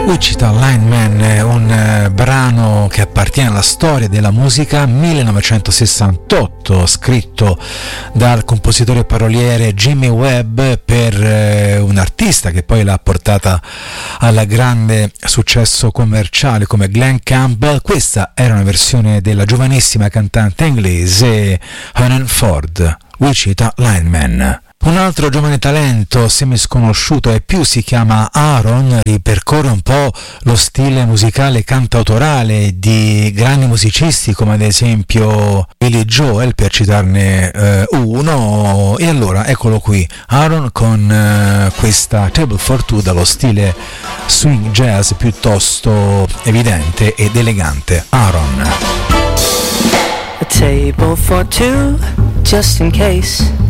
Wichita Lineman, un brano che appartiene alla storia della musica, 1968, scritto dal compositore e paroliere Jimmy Webb per un artista che poi l'ha portata al grande successo commerciale come Glenn Campbell. Questa era una versione della giovanissima cantante inglese Helen Ford, Wichita Lineman. Un altro giovane talento semisconosciuto e più si chiama Aaron, ripercorre un po' lo stile musicale cantautorale di grandi musicisti come ad esempio Billy Joel, per citarne uno, e allora eccolo qui, Aaron con questa Table for Two dallo stile swing jazz piuttosto evidente ed elegante. Aaron. A table for two, just in case